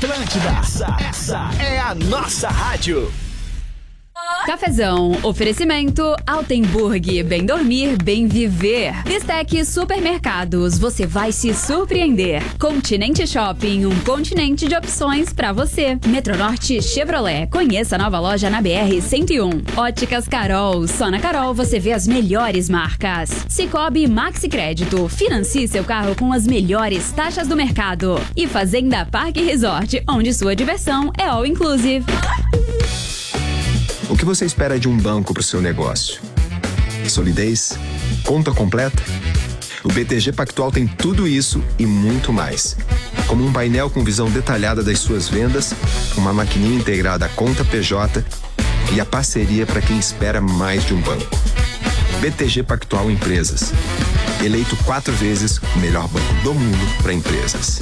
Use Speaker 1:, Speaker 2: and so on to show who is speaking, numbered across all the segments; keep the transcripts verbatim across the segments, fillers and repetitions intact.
Speaker 1: Atlântida, essa, essa é a nossa rádio.
Speaker 2: Cafezão, oferecimento Altenburg, bem dormir, bem viver. Bistec Supermercados, você vai se surpreender. Continente Shopping, um continente de opções pra você. Metronorte Chevrolet, conheça a nova loja na B R cento e um. Óticas Carol, só na Carol você vê as melhores marcas. Cicobi Maxi Crédito, financie seu carro com as melhores taxas do mercado. E Fazenda Parque Resort, onde sua diversão é all inclusive.
Speaker 3: O que você espera de um banco para o seu negócio? Solidez? Conta completa? O B T G Pactual tem tudo isso e muito mais. Como um painel com visão detalhada das suas vendas, uma maquininha integrada à conta P J e a parceria para quem espera mais de um banco. B T G Pactual Empresas. Eleito quatro vezes o melhor banco do mundo para empresas.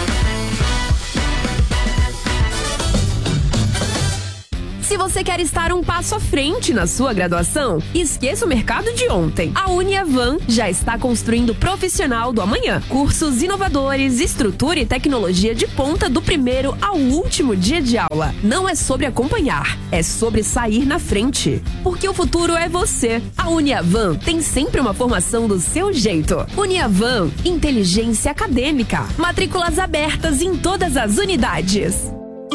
Speaker 4: Se você quer estar um passo à frente na sua graduação, esqueça o mercado de ontem. A Uniavan já está construindo o profissional do amanhã. Cursos inovadores, estrutura e tecnologia de ponta do primeiro ao último dia de aula. Não é sobre acompanhar, é sobre sair na frente. Porque o futuro é você. A Uniavan tem sempre uma formação do seu jeito. Uniavan, inteligência acadêmica. Matrículas abertas em todas as unidades.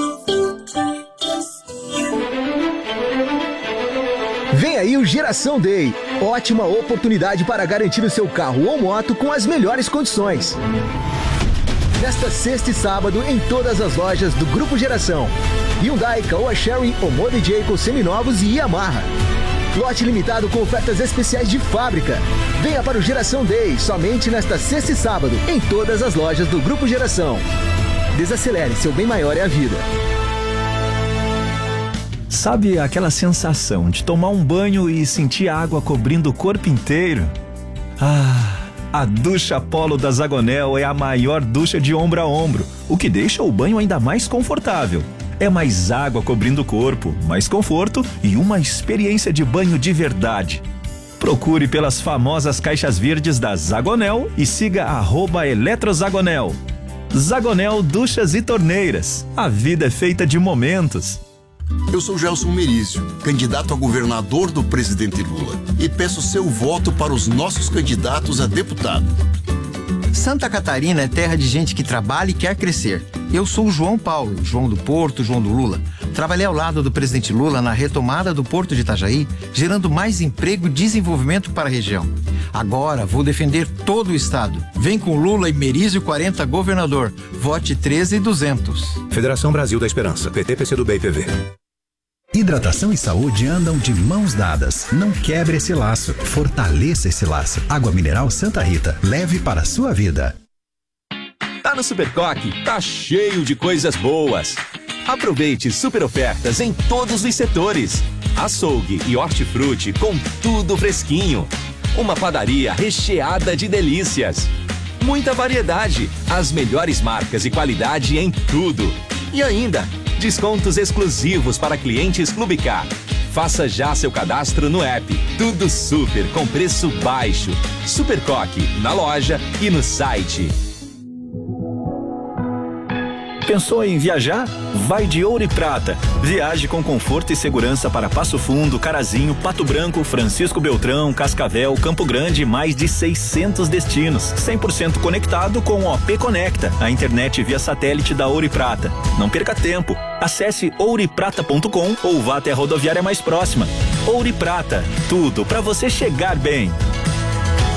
Speaker 5: Vem aí o Geração Day. Ótima oportunidade para garantir o seu carro ou moto com as melhores condições. Nesta sexta e sábado em todas as lojas do Grupo Geração. Hyundai, Caoa Chery, Omoda e Jayco seminovos e Yamaha. Lote limitado com ofertas especiais de fábrica. Venha para o Geração Day somente nesta sexta e sábado em todas as lojas do Grupo Geração. Desacelere, seu bem maior é a vida.
Speaker 6: Sabe aquela sensação de tomar um banho e sentir a água cobrindo o corpo inteiro? Ah, a ducha Polo da Zagonel é a maior ducha de ombro a ombro, o que deixa o banho ainda mais confortável. É mais água cobrindo o corpo, mais conforto e uma experiência de banho de verdade. Procure pelas famosas caixas verdes da Zagonel e siga arroba Eletrozagonel. Zagonel Duchas e Torneiras. A vida é feita de momentos.
Speaker 7: Eu sou Gelson Merizio, candidato a governador do presidente Lula, e peço seu voto para os nossos candidatos a deputado.
Speaker 8: Santa Catarina é terra de gente que trabalha e quer crescer. Eu sou o João Paulo, João do Porto, João do Lula. Trabalhei ao lado do presidente Lula na retomada do Porto de Itajaí, gerando mais emprego e desenvolvimento para a região. Agora vou defender todo o estado. Vem com Lula e Merizio quarenta governador. Vote treze e duzentos.
Speaker 9: Federação Brasil da Esperança, P T, P C do B e P V.
Speaker 10: Hidratação e saúde andam de mãos dadas. Não quebre esse laço, fortaleça esse laço. Água mineral Santa Rita, leve para a sua vida.
Speaker 11: Tá no Supercoque, tá cheio de coisas boas. Aproveite super ofertas em todos os setores. Açougue e hortifruti com tudo fresquinho. Uma padaria recheada de delícias. Muita variedade, as melhores marcas e qualidade em tudo. E ainda, descontos exclusivos para clientes Clube Car. Faça já seu cadastro no app. Tudo super com preço baixo. Supercoque, na loja e no site.
Speaker 6: Pensou em viajar? Vai de Ouro e Prata. Viaje com conforto e segurança para Passo Fundo, Carazinho, Pato Branco, Francisco Beltrão, Cascavel, Campo Grande e mais de seiscentos destinos. cem por cento conectado com o O P Conecta, a internet via satélite da Ouro e Prata. Não perca tempo. Acesse ouro e prata ponto com ou vá até a rodoviária mais próxima. Ouro e Prata, tudo para você chegar bem.